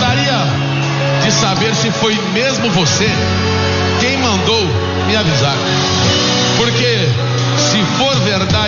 Gostaria de saber se foi mesmo você quem mandou me avisar. Porque se for verdade